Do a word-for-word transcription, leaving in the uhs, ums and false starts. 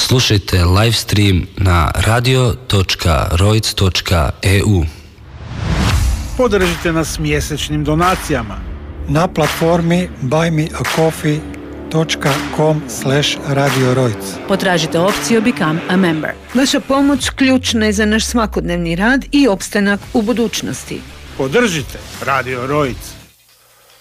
Slušajte live stream na radio točka rojc točka e u. Podržite nas mjesečnim donacijama na platformi buy me a coffee dot com slash radio rojc. Potražite opciju Become a Member. Vaša pomoć ključna je za naš svakodnevni rad i opstanak u budućnosti. Podržite Radio Rojc.